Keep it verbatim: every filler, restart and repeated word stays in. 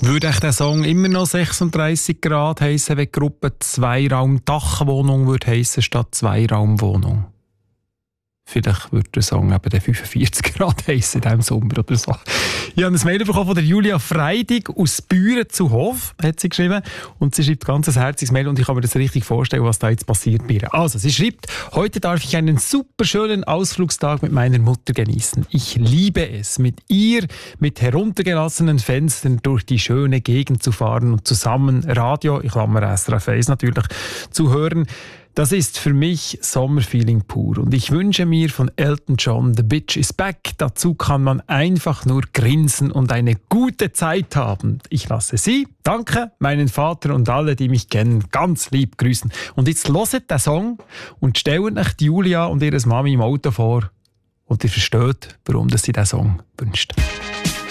Würde echt der Song immer noch sechsunddreissig Grad heissen, wenn die Gruppe Zweiraum-Dachwohnung würde heissen statt Zweiraumwohnung? Vielleicht würde der Song eben der fünfundvierzig Grad heissen in diesem Sommer oder so. Ich habe ein Mail bekommen von der Julia Freidig aus Büren zu Hof, hat sie geschrieben. Und sie schreibt ganz ein herziges Mail und ich kann mir das richtig vorstellen, was da jetzt passiert bei ihr. Also, sie schreibt, heute darf ich einen super schönen Ausflugstag mit meiner Mutter genießen. Ich liebe es, mit ihr mit heruntergelassenen Fenstern durch die schöne Gegend zu fahren und zusammen Radio, ich klammer S R F eins natürlich, zu hören. Das ist für mich Sommerfeeling pur und ich wünsche mir von Elton John The Bitch is Back. Dazu kann man einfach nur grinsen und eine gute Zeit haben. Ich lasse Sie, danke, meinen Vater und alle, die mich kennen, ganz lieb grüßen. Und jetzt hört den Song und stellt euch Julia und ihre Mami im Auto vor und ihr versteht, warum sie diesen Song wünscht.